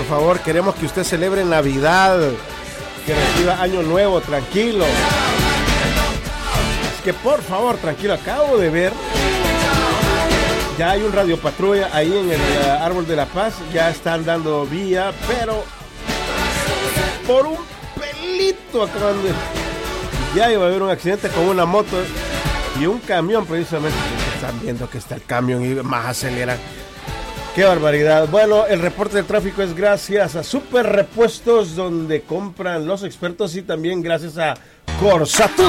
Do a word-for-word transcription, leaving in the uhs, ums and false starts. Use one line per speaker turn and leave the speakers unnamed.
favor, queremos que usted celebre Navidad, que reciba Año Nuevo, tranquilo. Así que por favor, tranquilo, acabo de ver, ya hay un radio patrulla ahí en el uh, Árbol de la Paz, ya están dando vía, pero por un pelito acaban de... Ya iba a haber un accidente con una moto y un camión precisamente. Están viendo que está el camión y más aceleran. ¡Qué barbaridad! Bueno, el reporte del tráfico es gracias a Super Repuestos, donde compran los expertos, y también gracias a Corsatur.